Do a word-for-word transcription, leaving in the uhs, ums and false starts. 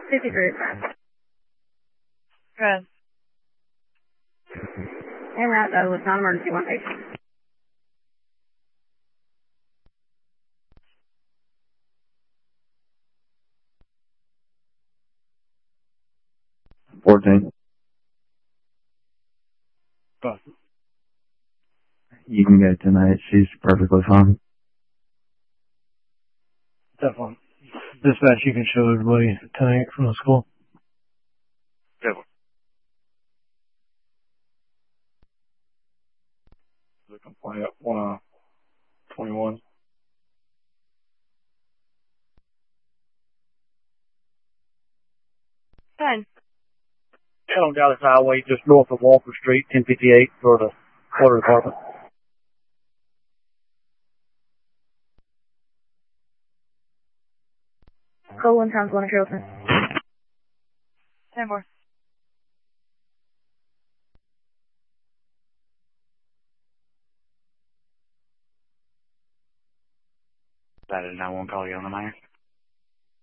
fifty-three. Good. And that, that was non-emergency one page. fourteen. But You can go tonight. She's perfectly fine. definitely. Dispatch, you can show everybody tonight from the school. Definitely. The complaint at one twenty-one. Good. And on Dallas Highway, just north of Walker Street, ten fifty-eight for the water department. Code one times one, Carrollton. ten four. That is nine one call you on the line.